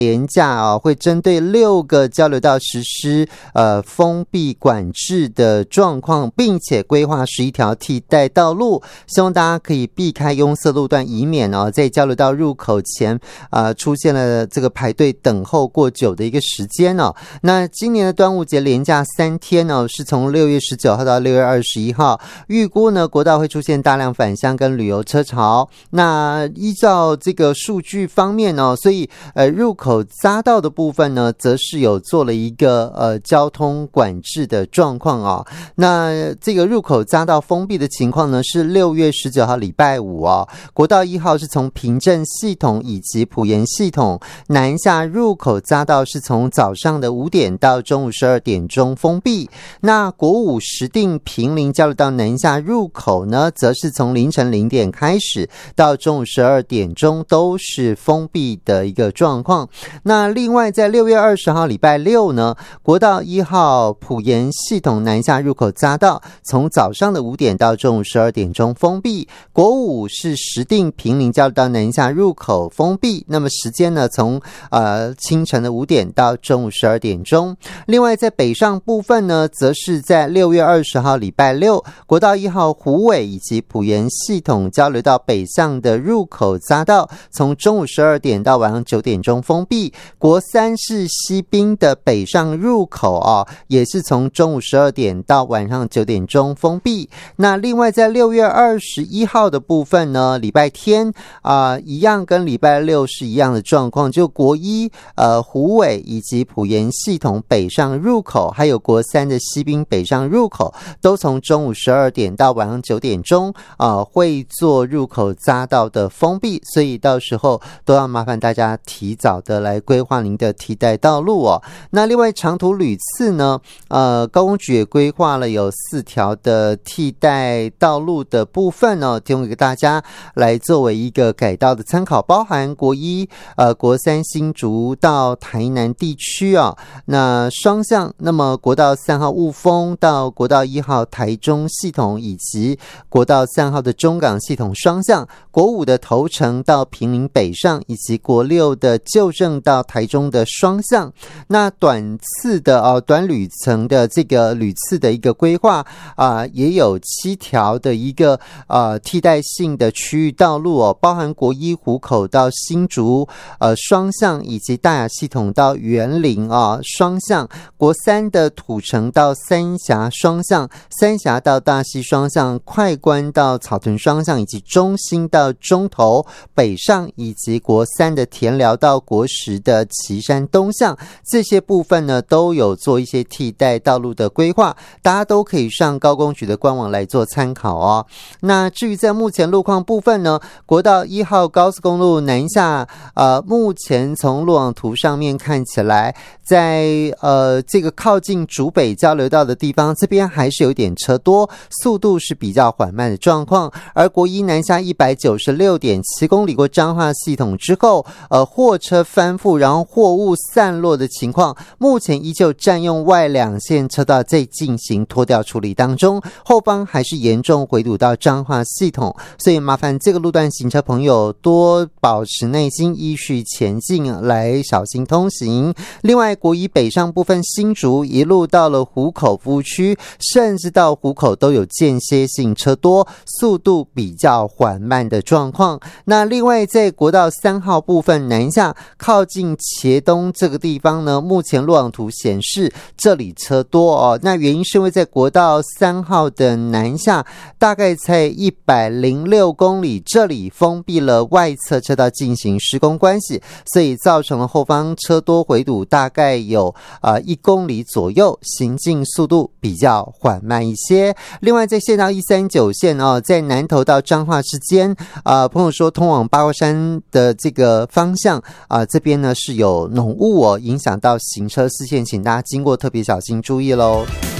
连假会针对6个交流道实施封闭管制的状况，并且规划11条替代道路，希望大家可以避开拥塞路段，以免在交流道入口前出现了这个排队等候过久的一个时间那今年的端午节连假3天是从6月19号到6月21号，预估呢国道会出现大量返乡跟旅游车潮。那依照这个数据方面所以入口匝道的部分呢，则是有做了一个交通管制的状况那这个入口匝道封闭的情况呢，是6月19号礼拜五国道1号是从平镇系统以及埔盐系统南下入口匝道是从早上的5点到中午12点钟封闭。那国五石碇坪林交流道南下入口呢，则是从凌晨0点开始到中午12点钟都是封闭的一个状况。那另外在6月20号礼拜六呢，国道1号埔盐系统南下入口匝道从早上的5点到中午12点钟封闭。国五是石碇坪林交流道南下入口封闭，那么时间呢从清晨的5点到中午12点钟。另外在北上部分呢，则是在6月20号礼拜六，国道1号虎尾以及埔盐系统交流道北向的入口匝道从中午12点到晚上9点钟封闭。国三是西滨的北上入口也是从中午12点到晚上9点钟封闭。那另外在6月21号的部分呢，礼拜天一样跟礼拜六是一样的状况，就国一虎尾以及埔盐系统北上入口，还有国三的西滨北上入口，都从中午12点到晚上9点钟会做入口匝道的封闭，所以到时候都要麻烦大家提早的来规划您的替代道路那另外长途旅次呢，高公局也规划了有4条的替代道路的部分提供给大家来作为一个改道的参考，包含国一国三新竹到台南地区那双向，那么国道3号雾峰到国道1号台中系统以及国道3号的中港系统双向，国五的头城到坪林北上以及国6的旧正到台中的双向。那短次的短旅程的这个旅次的一个规划也有7条的一个替代性的区域道路包含国一湖口到新竹双向以及大雅系统到员林双向，国三的土城到三峡双向，三峡到大溪双向，快关到草屯双向，以及中兴到中投北上，以及国三的田寮到国10的旗山东向，这些部分呢都有做一些替代道路的规划，大家都可以上高公局的官网来做参考那至于在目前路况部分呢，国道1号高速公路南下目前从路网图上面看起来，在这个靠近竹北交流道的地方，这边还是有点车多，速度是比较缓慢的状况。而国一南下 196.7 公里过彰化系统之后货车翻覆，然后货物散落的情况，目前依旧占用外2线车道在进行拖吊处理当中，后方还是严重回堵到彰化系统，所以麻烦这个路段行车朋友多保持耐心，依序前进来小心通行。另外国一北上部分新竹一路到了湖口服务区，甚至到湖口都有间歇性车多，速度比较缓慢的状况。那另外在国道3号部分南下靠近茄东这个地方呢，目前路网图显示这里车多那原因是因为在国道3号的南下大概在106公里，这里封闭了外侧车道进行施工关系，所以造成了后方车多回堵大概有1公里左右，行进速度比较缓慢一些。另外在县道139线在南投到彰化之间朋友说通往八卦山的这个方向这边呢是有浓雾影响到行车视线，请大家经过特别小心注意咯。